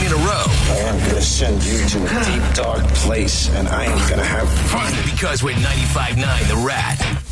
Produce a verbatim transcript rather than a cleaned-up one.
in a row. I am going to send you to a deep, dark place, and I am going to have fun. Because we're ninety-five point nine The Rat.